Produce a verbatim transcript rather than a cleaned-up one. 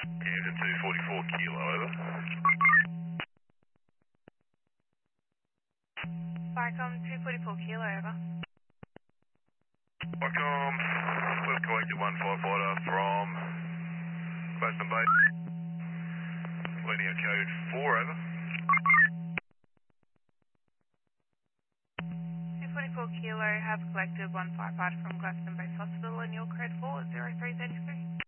Camden two forty-four kilo, over. Vicom two forty-four kilo, over. Vicom, we've collected one firefighter from Gladstone Bay. Leading a code four, over. two forty-four kilo have collected one firefighter from Gladstone Base Hospital in your code four, zero three three three.